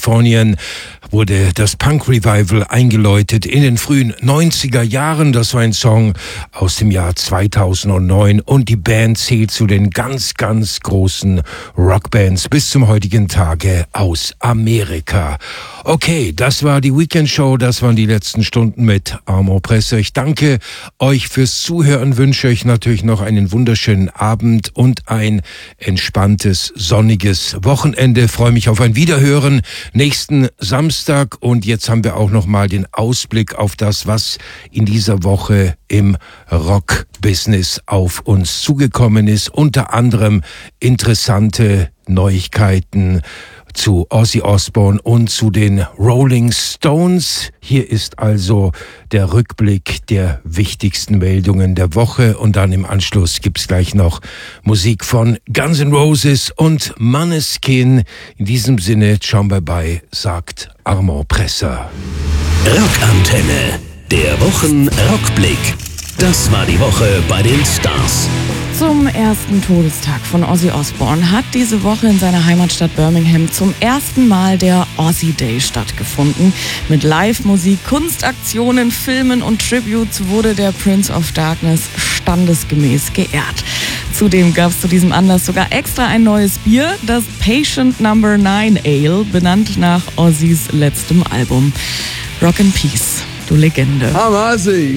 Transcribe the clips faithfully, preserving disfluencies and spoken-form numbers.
Kalifornien wurde das Punk-Revival eingeläutet in den frühen neunziger Jahren. Das war ein Song aus dem Jahr zweitausendneun und die Band zählt zu den ganz, ganz großen Rockbands bis zum heutigen Tage aus Amerika. Okay, das war die Weekend Show, das waren die letzten Stunden mit Armand Presser. Ich danke euch fürs Zuhören, wünsche euch natürlich noch einen wunderschönen Abend und ein entspanntes, sonniges Wochenende. Freue mich auf ein Wiederhören nächsten Samstag und jetzt haben wir auch noch mal den Ausblick auf das, was in dieser Woche im Rock-Business auf uns zugekommen ist. Unter anderem interessante Neuigkeiten zu Ozzy Osbourne und zu den Rolling Stones. Hier ist also der Rückblick der wichtigsten Meldungen der Woche und dann im Anschluss gibt's gleich noch Musik von Guns N' Roses und Måneskin. In diesem Sinne, ciao bye bye, sagt Armand Presser. Rockantenne, der Wochen-Rockblick. Das war die Woche bei den Stars. Zum ersten Todestag von Ozzy Osbourne hat diese Woche in seiner Heimatstadt Birmingham zum ersten Mal der Ozzy Day stattgefunden. Mit Live-Musik, Kunstaktionen, Filmen und Tributes wurde der Prince of Darkness standesgemäß geehrt. Zudem gab es zu diesem Anlass sogar extra ein neues Bier, das Patient Number nine Ale, benannt nach Ozzys letztem Album. Rock in Peace, du Legende. I'm Ozzy!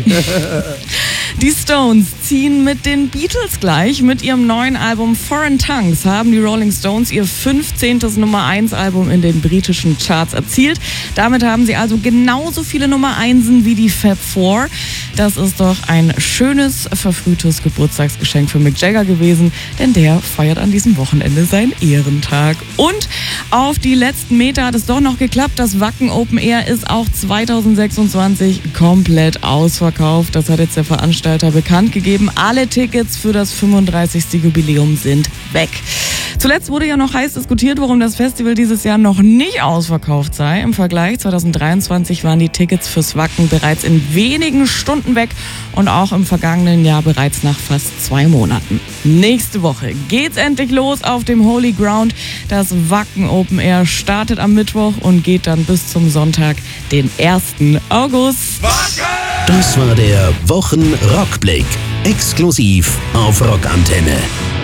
Die Stones ziehen mit den Beatles gleich. Mit ihrem neuen Album Foreign Tongues haben die Rolling Stones ihr fünfzehntes Nummer eins Album in den britischen Charts erzielt. Damit haben sie also genauso viele Nummer Einsen wie die Fab Four. Das ist doch ein schönes, verfrühtes Geburtstagsgeschenk für Mick Jagger gewesen, denn der feiert an diesem Wochenende seinen Ehrentag. Und auf die letzten Meter hat es doch noch geklappt. Das Wacken Open Air ist auch zweitausendsechsundzwanzig komplett ausverkauft. Das hat jetzt der Veranstalter bekannt gegeben. Alle Tickets für das fünfunddreißigste Jubiläum sind weg. Zuletzt wurde ja noch heiß diskutiert, warum das Festival dieses Jahr noch nicht ausverkauft sei. Im Vergleich zweitausenddreiundzwanzig waren die Tickets fürs Wacken bereits in wenigen Stunden weg und auch im vergangenen Jahr bereits nach fast zwei Monaten. Nächste Woche geht's endlich los auf dem Holy Ground. Das Wacken Open Air startet am Mittwoch und geht dann bis zum Sonntag, den ersten August. Das war der Wochen-Rockblick, exklusiv auf Rockantenne.